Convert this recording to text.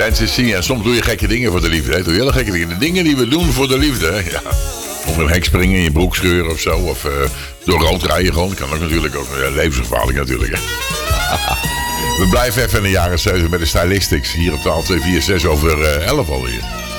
fantasy. En soms doe je gekke dingen voor de liefde. Hè? Doe je hele gekke dingen. De dingen die we doen voor de liefde. Hè? Ja. Onder een hek springen in je broek scheuren of zo. Of door rood rijden gewoon. Dat kan ook natuurlijk. Ook levensgevaarlijk natuurlijk. Hè? We blijven even in de jaren 70 met de Stylistics. Hier op de 246 over 11 alweer.